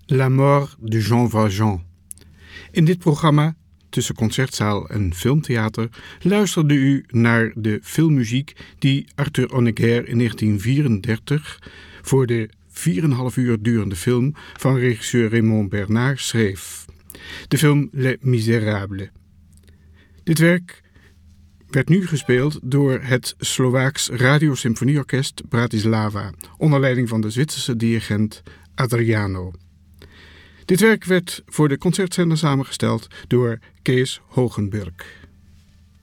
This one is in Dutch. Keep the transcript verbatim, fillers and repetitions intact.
La mort de Jean Valjean. In dit programma, tussen concertzaal en filmtheater, luisterde u naar de filmmuziek die Arthur Honegger in negentien vierendertig voor de vier en een half uur durende film van regisseur Raymond Bernard schreef. De film Les Misérables. Dit werk werd nu gespeeld door het Slovaaks Radiosymfonieorkest Bratislava, onder leiding van de Zwitserse dirigent Adriano. Dit werk werd voor de concertzender samengesteld door Kees Hogenburg.